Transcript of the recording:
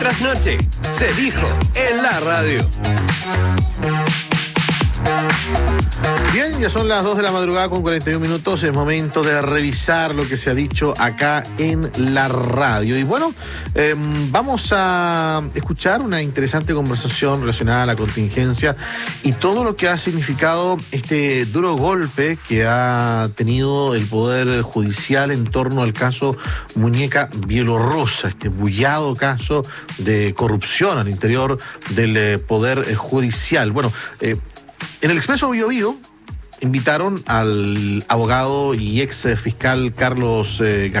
Trasnoche, se dijo en la radio. Bien, ya son las 2 de la madrugada con 41 minutos. Es momento de revisar lo que se ha dicho acá en la radio. Y bueno, vamos a escuchar una interesante conversación relacionada a la contingencia y todo lo que ha significado este duro golpe que ha tenido el Poder Judicial en torno al caso Muñeca Bielorrosa, este bullado caso de corrupción al interior del Poder Judicial. Bueno, en el Expreso Bío Bío invitaron al abogado y ex fiscal Carlos